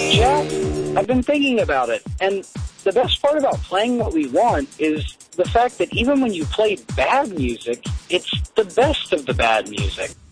Jack, I've been thinking about it, and the best part about playing what we want is the fact that even when you play bad music, it's the best of the bad music.